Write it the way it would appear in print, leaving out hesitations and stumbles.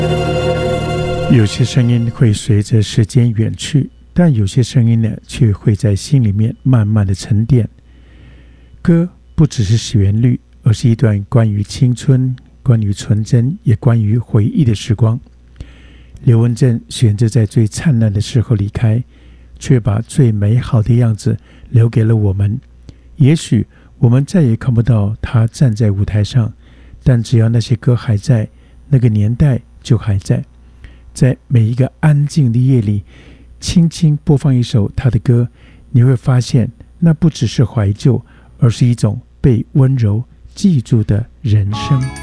有些声音会随着时间远去，但有些声音呢，却会在心里面慢慢的沉淀。歌不只是旋律，而是一段关于青春、关于纯真，也关于回忆的时光。刘文正选择在最灿烂的时候离开，却把最美好的样子留给了我们。也许我们再也看不到他站在舞台上，但只要那些歌还在，那个年代就还在。在每一个安静的夜里，轻轻播放一首他的歌，你会发现那不只是怀旧，而是一种被温柔记住的人生。